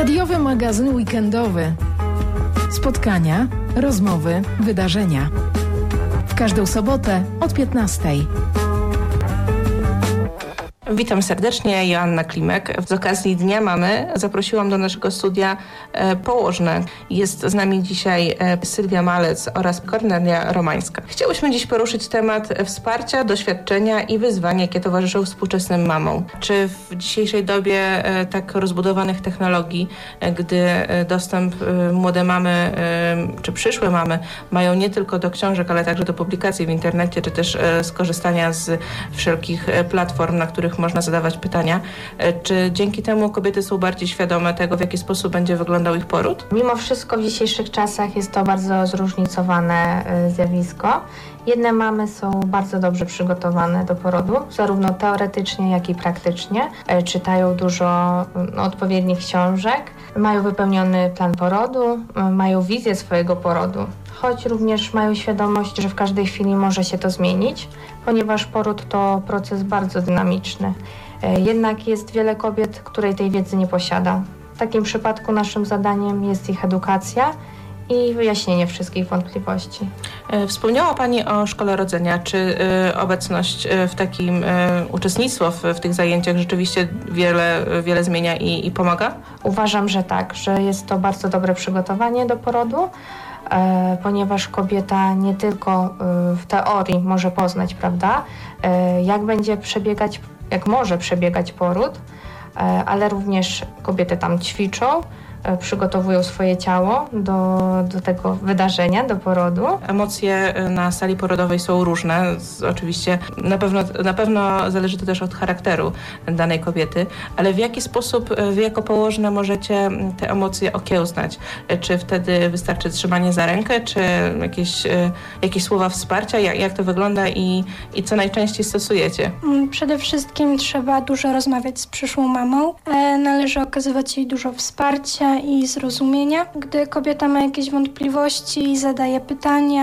Radiowy magazyn weekendowy. Spotkania, rozmowy, wydarzenia. W każdą sobotę od 15:00. Witam serdecznie, Joanna Klimek. Z okazji Dnia Mamy zaprosiłam do naszego studia położne. Jest z nami dzisiaj Sylwia Malec oraz Kornelia Romańska. Chciałyśmy dziś poruszyć temat wsparcia, doświadczenia i wyzwań, jakie towarzyszą współczesnym mamom. Czy w dzisiejszej dobie tak rozbudowanych technologii, gdy dostęp młode mamy czy przyszłe mamy mają nie tylko do książek, ale także do publikacji w internecie, czy też skorzystania z wszelkich platform, na których można zadawać pytania. Czy dzięki temu kobiety są bardziej świadome tego, w jaki sposób będzie wyglądał ich poród? Mimo wszystko w dzisiejszych czasach jest to bardzo zróżnicowane zjawisko. Jedne mamy są bardzo dobrze przygotowane do porodu, zarówno teoretycznie, jak i praktycznie. Czytają dużo odpowiednich książek, mają wypełniony plan porodu, mają wizję swojego porodu, choć również mają świadomość, że w każdej chwili może się to zmienić, ponieważ poród to proces bardzo dynamiczny. Jednak jest wiele kobiet, które tej wiedzy nie posiada. W takim przypadku naszym zadaniem jest ich edukacja i wyjaśnienie wszystkich wątpliwości. Wspomniała Pani o szkole rodzenia. Czy obecność w takim, uczestnictwo w tych zajęciach rzeczywiście wiele zmienia i pomaga? Uważam, że tak, że jest to bardzo dobre przygotowanie do porodu, ponieważ kobieta nie tylko w teorii może poznać, prawda, jak może przebiegać poród, ale również kobiety tam ćwiczą, przygotowują swoje ciało do tego wydarzenia, do porodu. Emocje na sali porodowej są różne. Oczywiście na pewno zależy to też od charakteru danej kobiety, ale w jaki sposób wy jako położne możecie te emocje okiełznać? Czy wtedy wystarczy trzymanie za rękę, czy jakieś słowa wsparcia? Jak to wygląda i co najczęściej stosujecie? Przede wszystkim trzeba dużo rozmawiać z przyszłą mamą. Należy okazywać jej dużo wsparcia i zrozumienia. Gdy kobieta ma jakieś wątpliwości, zadaje pytania,